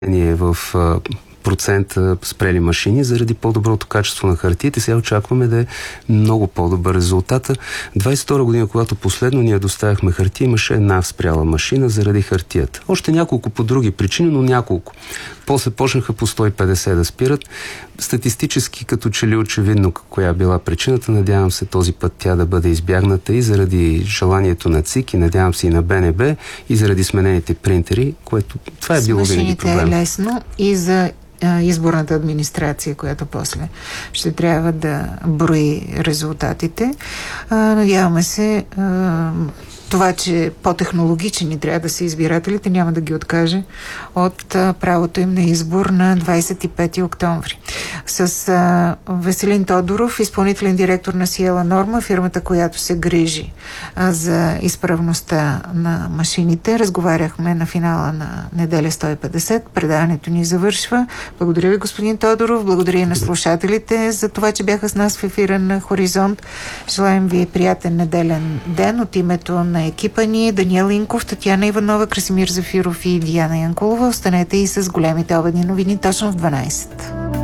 в процента спрели машини заради по-доброто качество на хартиите. Сега очакваме да е много по-добър резултата. 22 година, когато последно ние доставяхме хартия, имаше една спряла машина заради хартията. Още няколко по други причини, но няколко. После почнаха по 150 да спират. Статистически, като че ли очевидно коя била причината, надявам се този път тя да бъде избягната и заради желанието на ЦИК, и надявам се и на БНБ, и заради сменените принтери, което това е било винаги проблем. С машините е лесно и за изборната администрация, която после ще трябва да брои резултатите. Надяваме се това, че по-технологични трябва да са избирателите, няма да ги откаже от правото им на избор на 25 октомври. С Веселин Тодоров, изпълнителен директор на Сиела Норма, фирмата, която се грижи за изправността на машините, разговаряхме на финала на неделя 150. Предаването ни завършва. Благодаря ви, господин Тодоров. Благодаря и на слушателите за това, че бяха с нас в ефира на Хоризонт. Желаем ви приятен неделен ден от името на екипа ни, Даниел Инков, Татяна Иванова, Красимир Зафиров и Диана Янкулова. Останете и с големите обедни новини точно в 12.